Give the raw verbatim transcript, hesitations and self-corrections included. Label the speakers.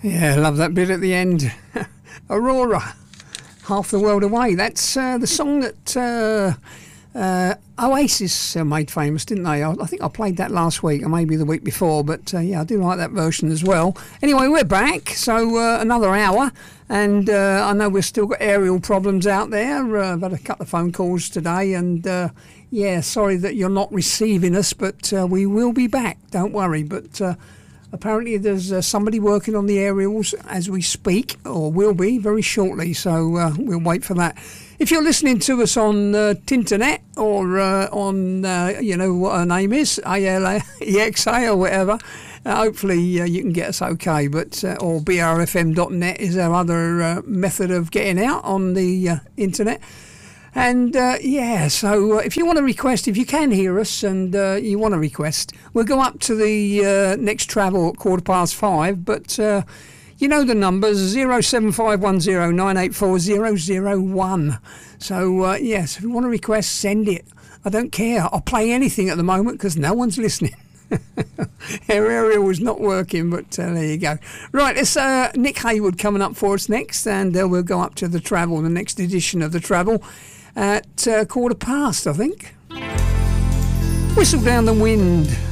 Speaker 1: Yeah, I love that bit at the end. Aurora, Half the World Away. That's uh, the song that uh, uh, Oasis uh, made famous, didn't they? I, I think I played that last week, or maybe the week before, but uh, yeah, I do like that version as well. Anyway, we're back, so uh, another hour, and uh, I know we've still got aerial problems out there. Uh, I've had a couple of phone calls today, and uh, yeah, sorry that you're not receiving us, but uh, we will be back, don't worry. But uh, apparently there's uh, somebody working on the aerials as we speak, or will be very shortly, so uh, we'll wait for that. If you're listening to us on uh, Tinternet or uh, on, uh, you know what her name is, A L E X A or whatever, uh, hopefully uh, you can get us okay, but uh, or B R F M dot net is our other uh, method of getting out on the uh, internet. And uh, yeah, so uh, if you want to request, if you can hear us and uh, you want to request, we'll go up to the uh, next travel at quarter past five. But uh, you know the numbers, zero seven five one zero nine eight four zero zero one. So uh, yes, if you want to request, send it. I don't care. I'll play anything at the moment because no one's listening. Our aerial was not working, but uh, there you go. Right, it's uh, Nick Haywood coming up for us next, and uh, we'll go up to the travel, the next edition of the travel, at uh, quarter past, I think. Whistle Down the Wind.